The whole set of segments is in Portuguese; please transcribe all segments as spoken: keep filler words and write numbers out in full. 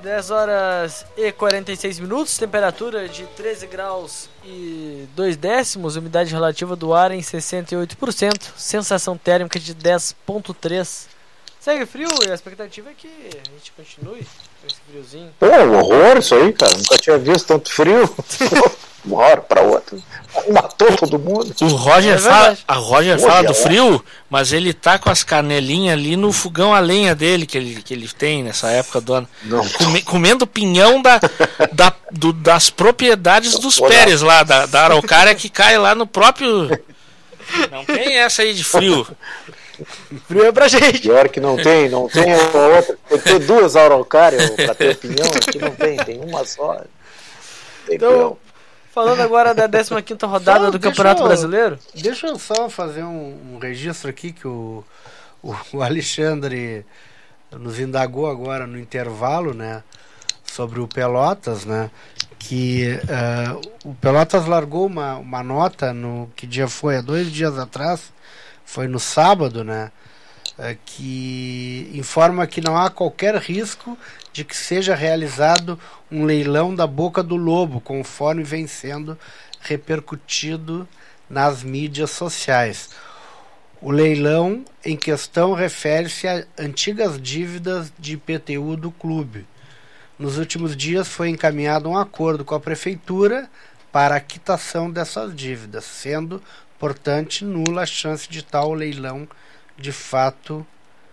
dez horas e quarenta e seis minutos, temperatura de treze graus e dois décimos, umidade relativa do ar em sessenta e oito por cento, sensação térmica de dez vírgula três. Segue frio e a expectativa é que a gente continue com esse friozinho. Pô, um horror isso aí, cara. Nunca tinha visto tanto frio. Uma hora pra outra. Matou todo mundo. O Roger É fala, a Roger Pô, fala já do é. frio, mas ele tá com as canelinhas ali no fogão a lenha dele, que ele, que ele tem nessa época do ano. Não. Come- comendo pinhão da, da, do- das propriedades dos Olha. Pérez lá, da, da araucária que cai lá no próprio. Não tem essa aí de frio. Frio é pra gente. Pior que não tem, não tem a outra. Tem que ter duas araucárias pra ter opinião. Aqui não tem, tem uma só. Tem Então, peão. falando agora da décima quinta rodada Só do deixa Campeonato eu- Brasileiro. Deixa eu só fazer um, um registro aqui que o, o, o Alexandre nos indagou agora no intervalo, né, sobre o Pelotas, né, que eh, o Pelotas largou uma, uma nota no que dia foi, há dois dias atrás, foi no sábado, né, eh, que informa que não há qualquer risco de que seja realizado um leilão da Boca do Lobo, conforme vem sendo repercutido nas mídias sociais. O leilão em questão refere-se a antigas dívidas de I P T U do clube. Nos últimos dias foi encaminhado um acordo com a prefeitura para a quitação dessas dívidas, sendo, portanto, nula a chance de tal leilão de fato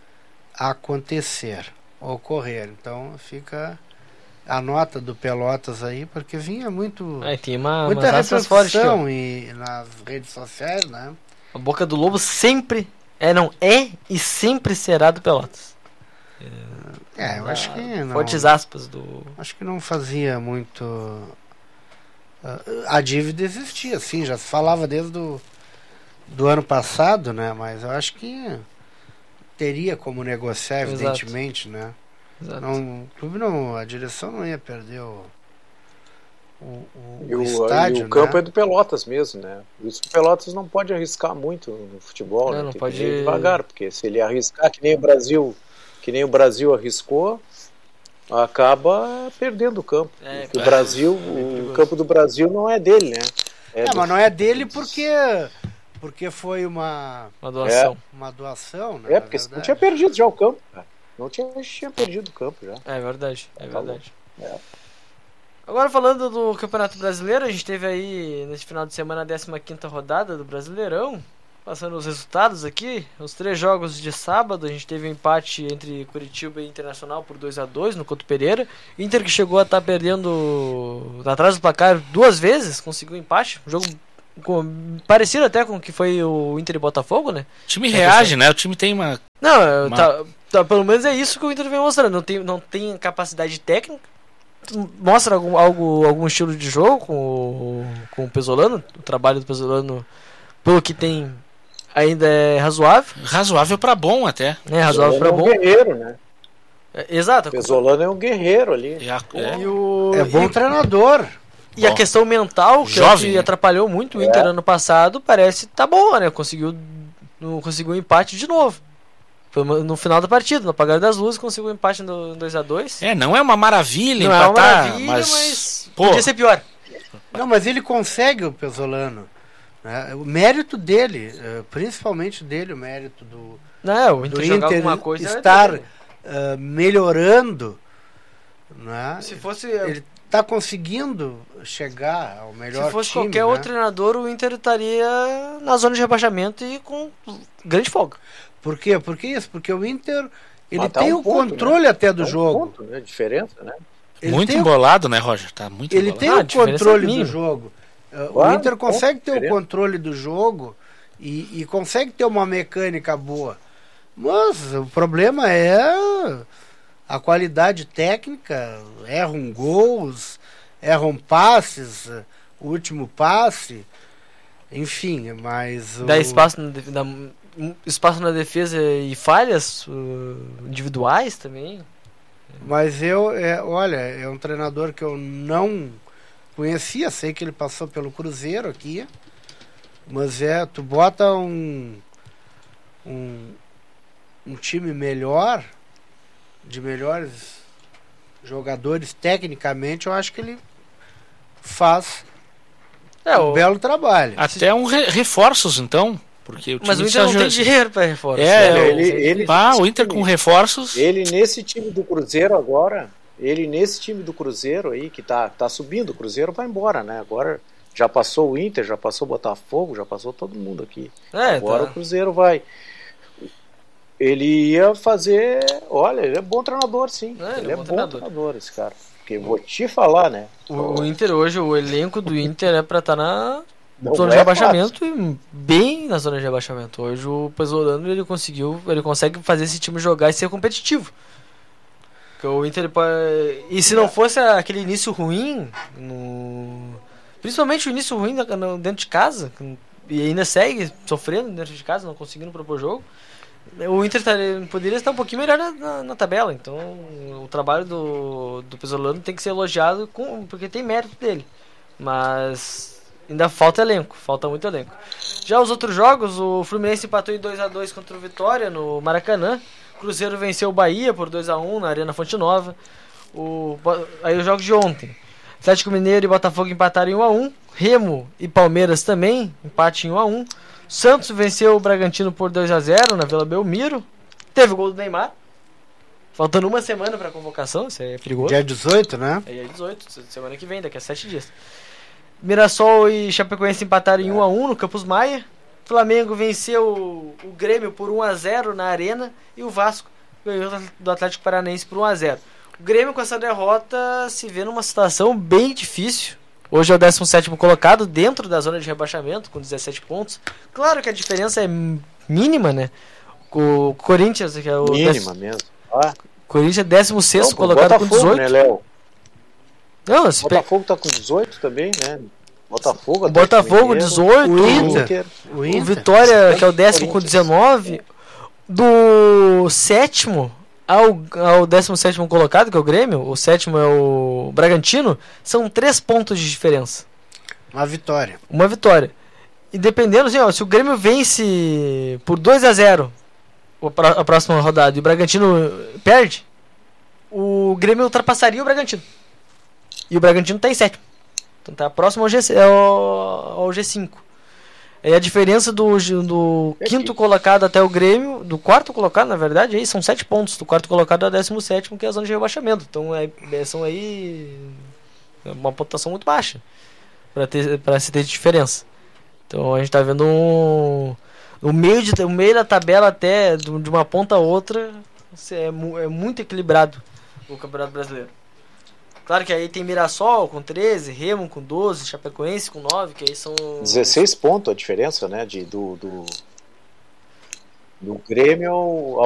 acontecer, ocorrer. Então fica a nota do Pelotas aí, porque vinha muito Aí tem uma, muita umas aspas fortes aqui, ó. repercussão e nas redes sociais, né? A Boca do Lobo sempre é, não é e sempre será do Pelotas. É, eu acho que não. Fortes aspas do. Acho que não fazia muito. Ah, a dívida existia, sim, já se falava desde do, do ano passado, né? Mas eu acho que teria como negociar, Exato. evidentemente, né? Exato. Não, o clube não, a direção não ia perder o, o, o, E o o, estádio, e o campo né? é do Pelotas mesmo, né? Por isso que o Pelotas não pode arriscar muito no futebol, Não, né? não Tem pode- que ir devagar, porque se ele arriscar que nem o Brasil, que nem o Brasil arriscou, acaba perdendo o campo. É, Porque o é, Brasil, é perigoso. o campo do Brasil não é dele, né? É, do- mas não é dele porque porque foi uma, Uma doação. uma doação, né? É, na porque não verdade. tinha perdido já o campo, cara. Não tinha, tinha perdido o campo já. É, verdade, é Tá verdade. É. Agora falando do Campeonato Brasileiro, a gente teve aí neste final de semana a décima quinta rodada do Brasileirão. Passando os resultados aqui, os três jogos de sábado, a gente teve um empate entre Curitiba e Internacional por dois a dois no Couto Pereira. Inter que chegou a estar perdendo atrás do placar duas vezes, conseguiu um empate. Um jogo com- parecido até com o que foi o Inter e Botafogo, né? O time reage, né? O time tem uma. Não, Uma- tá, tá, pelo menos é isso que o Inter vem mostrando. Não tem, não tem capacidade técnica. Mostra algum, algo, algum estilo de jogo com, o- com o Pesolano. O trabalho do Pesolano, pelo que tem, ainda é razoável. Razoável pra bom até. Né? Razoável pra Pesolano bom. é um guerreiro, né? É, exato. Pesolano é um guerreiro ali. E a- é. E, o, É bom e, treinador. e a Bom. questão mental, que, é o Jovem, que né? atrapalhou muito o Inter ano passado, parece tá boa, né? Conseguiu, no- conseguiu um empate de novo. Foi no final da partida, no apagar das luzes, conseguiu um empate no dois a dois. É, não é uma maravilha Não é uma empatar, maravilha, mas, mas pô, podia ser pior. Não, mas ele consegue, o Pesolano. Né? O mérito dele, eh, principalmente dele, o mérito do, Não, o do Inter jogar Inter alguma coisa era estar dele. eh, melhorando. Né? Se fosse, Ele está conseguindo chegar ao melhor se fosse time, qualquer né? outro treinador, o Inter estaria na zona de rebaixamento e com grande folga. Por quê? Por que isso? Porque o Inter ele Mas tá tem um o ponto, controle né? até do É um jogo. ponto, né? Diferença, né? Ele muito tem o embolado, né, Roger? Tá muito Ele embolado. tem Ah, a o diferença controle é do mínima. jogo. Uh, o Claro, Inter consegue ter o diferença. controle do jogo e, e consegue ter uma mecânica boa. Mas o problema é a qualidade técnica. Erram gols, erram passes, o último passe. Enfim, mas... Dá o- espaço na, def- dá um espaço na defesa e falhas uh, individuais também. Mas eu, é, olha, é um treinador que eu não conhecia, sei que ele passou pelo Cruzeiro aqui, mas é, tu bota um, um, um time melhor, de melhores jogadores, tecnicamente, eu acho que ele faz É, um o... belo trabalho. Até um re- reforços, então. Porque o time Mas o de Inter não São tem José- dinheiro pra reforço. É, né? ele- ele- Ah, o Inter com reforços. Ele nesse time do Cruzeiro agora, ele nesse time do Cruzeiro aí, que tá, tá subindo, o Cruzeiro vai embora, né? Agora já passou o Inter, já passou o Botafogo, já passou todo mundo aqui. É, Agora tá. o Cruzeiro vai. Ele ia fazer. Olha, ele é bom treinador, sim. É, ele, é bom treinador. esse cara. Porque vou te falar, né? O, o Inter hoje, o elenco do Inter é pra estar na Não zona de é rebaixamento e bem na zona de rebaixamento. Hoje o Pesolano ele conseguiu, ele consegue fazer esse time jogar e ser competitivo. Porque o Inter ele pode... E se não fosse aquele início ruim, no... principalmente o início ruim da- no- dentro de casa, e ainda segue sofrendo dentro de casa, não conseguindo propor jogo, o Inter tá- poderia estar um pouquinho melhor na, na- na tabela. Então o trabalho do, do Pesolano tem que ser elogiado com, porque tem mérito dele. Mas ainda falta elenco, falta muito elenco. Já os outros jogos, o Fluminense empatou em dois a dois contra o Vitória no Maracanã. O Cruzeiro venceu o Bahia por dois a um na Arena Fonte Nova. O, Bo- aí os jogos de ontem. Atlético Mineiro e Botafogo empataram em um a um. Remo e Palmeiras também, empate em um a um. Santos venceu o Bragantino por dois a zero na Vila Belmiro. Teve o gol do Neymar. Faltando uma semana para a convocação, isso é perigoso. Dia dezoito, né? Aí é dezoito, semana que vem, daqui a sete dias. Mirassol e Chapecoense empataram em um a um no Campos Maia. Flamengo venceu o, o Grêmio por um a zero na Arena. E o Vasco ganhou do Atlético Paranaense por um a zero. O Grêmio com essa derrota se vê numa situação bem difícil. Hoje é o décimo sétimo colocado dentro da zona de rebaixamento com dezessete pontos. Claro que a diferença é mínima, né? O Corinthians, que é o Mínima décimo- mesmo. Ah, Corinthians é décimo sexto não, pro colocado com Botafogo, dezoito. né, Léo? Não, se pe- Botafogo tá com dezoito também, né? Botafogo, o Botafogo Mineiro, dezoito, o o, Inter. O o Inter. Vitória, que é o décimo com Corinthians. dezenove, do sétimo ao, ao décimo sétimo colocado, que é o Grêmio, o sétimo é o Bragantino, são três pontos de diferença. Uma vitória. Uma vitória. E dependendo, assim, ó, se o Grêmio vence por dois a zero o pró- a próxima rodada e o Bragantino perde, o Grêmio ultrapassaria o Bragantino. E o Bragantino está em sétimo. Então tá próximo ao, G, ao, ao G cinco. E a diferença do, G- do É quinto que- colocado até o Grêmio, do quarto colocado, na verdade, aí são sete pontos. Do quarto colocado ao décimo sétimo, que é a zona de rebaixamento. Então é, é- são aí uma pontuação muito baixa para ter para se ter diferença. Então a gente tá vendo um o meio de o meio da tabela até de de uma ponta a outra é, mu- é muito equilibrado o Campeonato Brasileiro. Claro que aí tem Mirassol com treze, Remo com doze, Chapecoense com nove, que aí são dezesseis pontos a diferença, né? De, do, do, do Grêmio ao,